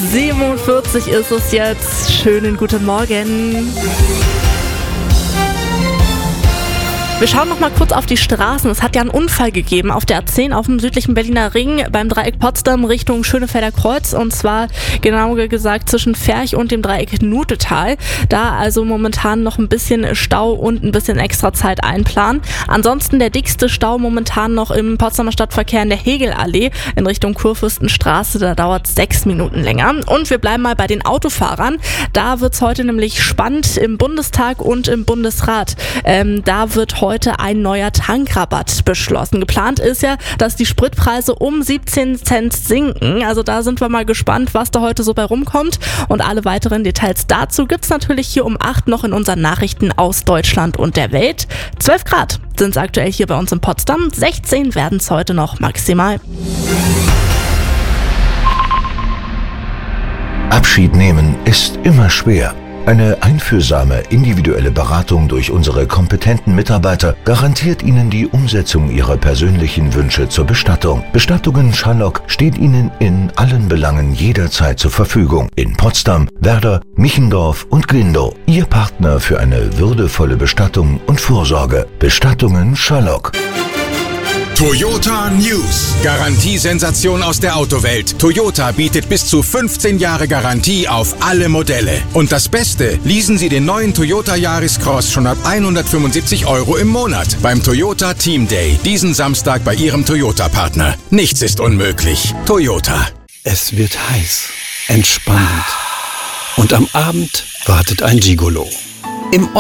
7:47 ist es jetzt. Schönen guten Morgen. Wir schauen noch mal kurz auf die Straßen. Es hat ja einen Unfall gegeben auf der A10 auf dem südlichen Berliner Ring beim Dreieck Potsdam Richtung Schönefelder Kreuz, und zwar genauer gesagt zwischen Ferch und dem Dreieck Nutetal. Da also momentan noch ein bisschen Stau und ein bisschen extra Zeit einplanen. Ansonsten der dickste Stau momentan noch im Potsdamer Stadtverkehr in der Hegelallee in Richtung Kurfürstenstraße. Da dauert es 6 Minuten länger. Und wir bleiben mal bei den Autofahrern. Da wird es heute nämlich spannend im Bundestag und im Bundesrat. Da wird heute ein neuer Tankrabatt beschlossen. Geplant ist ja, dass die Spritpreise um 17 Cent sinken. Also da sind wir mal gespannt, was da heute so bei rumkommt. Und alle weiteren Details dazu gibt's natürlich hier um 8 noch in unseren Nachrichten aus Deutschland und der Welt. 12 Grad sind es aktuell hier bei uns in Potsdam. 16 werden es heute noch maximal. Abschied nehmen ist immer schwer. Eine einfühlsame, individuelle Beratung durch unsere kompetenten Mitarbeiter garantiert Ihnen die Umsetzung Ihrer persönlichen Wünsche zur Bestattung. Bestattungen Schallock steht Ihnen in allen Belangen jederzeit zur Verfügung. In Potsdam, Werder, Michendorf und Glindow. Ihr Partner für eine würdevolle Bestattung und Vorsorge. Bestattungen Schallock. Toyota News. Garantiesensation aus der Autowelt. Toyota bietet bis zu 15 Jahre Garantie auf alle Modelle. Und das Beste, leasen Sie den neuen Toyota Yaris Cross schon ab 175 € im Monat beim Toyota Team Day. Diesen Samstag bei Ihrem Toyota-Partner. Nichts ist unmöglich. Toyota. Es wird heiß, entspannend. Und am Abend wartet ein Gigolo. Im